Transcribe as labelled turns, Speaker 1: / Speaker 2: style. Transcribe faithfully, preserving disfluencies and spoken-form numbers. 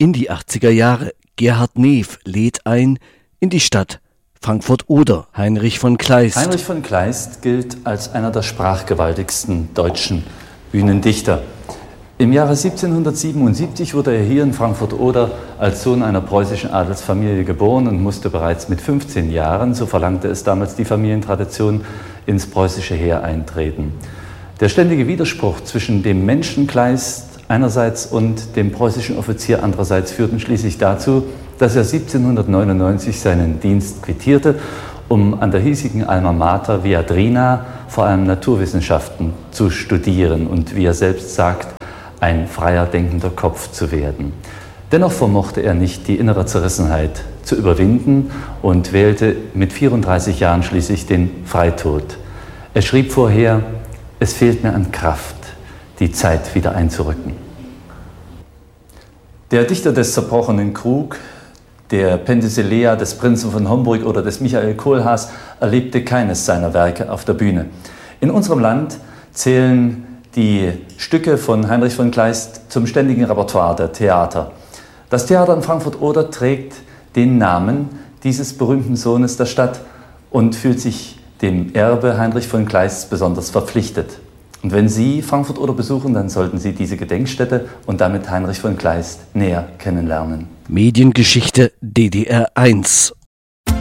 Speaker 1: In die achtziger Jahre. Gerhard Neff lädt ein in die Stadt Frankfurt-Oder. Heinrich von Kleist.
Speaker 2: Heinrich von Kleist gilt als einer der sprachgewaltigsten deutschen Bühnendichter. Im Jahre siebzehnhundertsiebenundsiebzig wurde er hier in Frankfurt-Oder als Sohn einer preußischen Adelsfamilie geboren und musste bereits mit fünfzehn Jahren, so verlangte es damals die Familientradition, ins preußische Heer eintreten. Der ständige Widerspruch zwischen dem Menschen Kleist einerseits und dem preußischen Offizier andererseits führten schließlich dazu, dass er siebzehnhundertneunundneunzig seinen Dienst quittierte, um an der hiesigen Alma Mater Viadrina vor allem Naturwissenschaften zu studieren und, wie er selbst sagt, ein freier denkender Kopf zu werden. Dennoch vermochte er nicht, die innere Zerrissenheit zu überwinden und wählte mit vierunddreißig Jahren schließlich den Freitod. Er schrieb vorher: Es fehlt mir an Kraft, die Zeit wieder einzurücken. Der Dichter des Zerbrochenen Krug, der Penthesilea des Prinzen von Homburg oder des Michael Kohlhaas erlebte keines seiner Werke auf der Bühne. In unserem Land zählen die Stücke von Heinrich von Kleist zum ständigen Repertoire der Theater. Das Theater in Frankfurt-Oder trägt den Namen dieses berühmten Sohnes der Stadt und fühlt sich dem Erbe Heinrich von Kleists besonders verpflichtet. Und wenn Sie Frankfurt-Oder besuchen, dann sollten Sie diese Gedenkstätte und damit Heinrich von Kleist näher kennenlernen.
Speaker 1: Mediengeschichte D D R eins